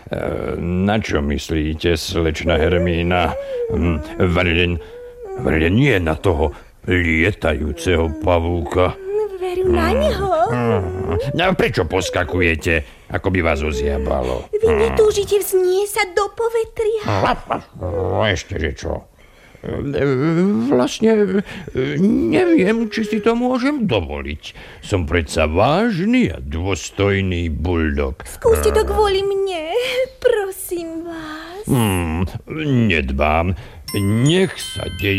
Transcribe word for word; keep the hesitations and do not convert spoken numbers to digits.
Na čo myslíte, slečna Hermína? Vreden, vreden nie na toho lietajúceho pavúka. Veru na neho. A prečo poskakujete, ako by vás oziabalo? Vy netúžite vzniesť sa do povetria? Ešte, že čo? Vlastne neviem, či si to môžem dovoliť. Som predsa vážny a dôstojný buldog. Skúste to kvôli mne, prosím vás. Hmm, nedbám. Nech sa deje